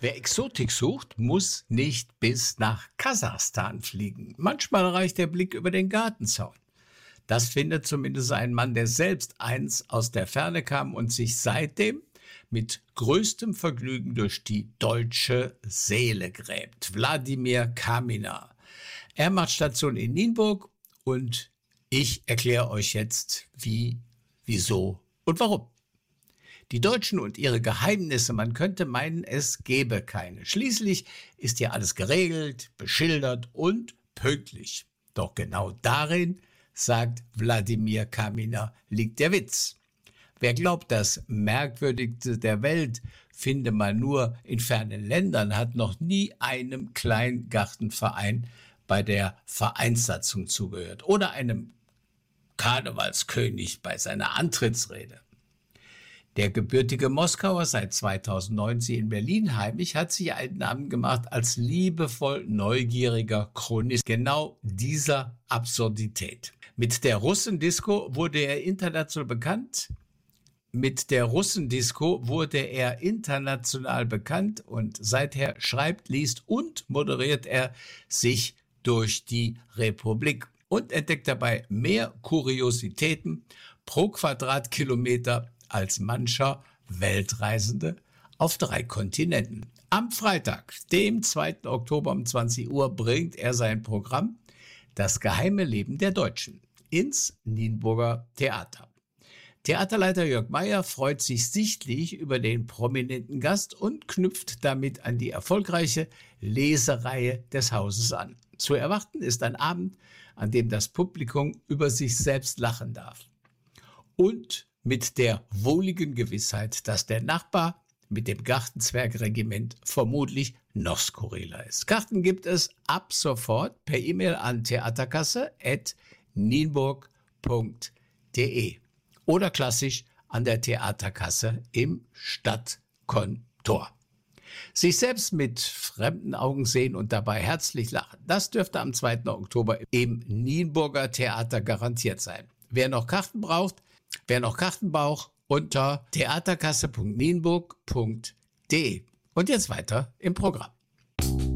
Wer Exotik sucht, muss nicht bis nach Kasachstan fliegen. Manchmal reicht der Blick über den Gartenzaun. Das findet zumindest ein Mann, der selbst einst aus der Ferne kam und sich seitdem mit größtem Vergnügen durch die deutsche Seele gräbt. Wladimir Kaminer. Er macht Station in Nienburg und ich erkläre euch jetzt wie, wieso und warum. Die Deutschen und ihre Geheimnisse, man könnte meinen, es gäbe keine. Schließlich ist ja alles geregelt, beschildert und pünktlich. Doch genau darin, sagt Wladimir Kaminer, liegt der Witz. Wer glaubt, das Merkwürdigste der Welt finde man nur in fernen Ländern, hat noch nie einem Kleingartenverein bei der Vereinssatzung zugehört oder einem Karnevalskönig bei seiner Antrittsrede. Der gebürtige Moskauer, seit 2009 in Berlin heimisch, hat sich einen Namen gemacht als liebevoll neugieriger Chronist genau dieser Absurdität. Mit der Russendisco wurde er international bekannt und seither schreibt, liest und moderiert er sich durch die Republik und entdeckt dabei mehr Kuriositäten pro Quadratkilometer als mancher Weltreisende auf 3 Kontinenten. Am Freitag, dem 2. Oktober um 20 Uhr, bringt er sein Programm Das geheime Leben der Deutschen ins Nienburger Theater. Theaterleiter Jörg Meyer freut sich sichtlich über den prominenten Gast und knüpft damit an die erfolgreiche Lesereihe des Hauses an. Zu erwarten ist ein Abend, an dem das Publikum über sich selbst lachen darf. Und mit der wohligen Gewissheit, dass der Nachbar mit dem Gartenzwergregiment vermutlich noch skurriler ist. Karten gibt es ab sofort per E-Mail an theaterkasse@nienburg.de oder klassisch an der Theaterkasse im Stadtkontor. Sich selbst mit fremden Augen sehen und dabei herzlich lachen, das dürfte am 2. Oktober im Nienburger Theater garantiert sein. Wer noch Karten braucht, unter theaterkasse.nienburg.de. Und jetzt weiter im Programm.